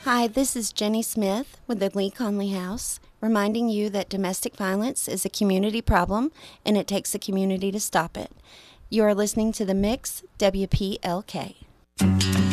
Hi, this is Jenny Smith with the Lee Conley House, reminding you that domestic violence is a community problem and it takes a community to stop it. You are listening to The Mix, WPLK.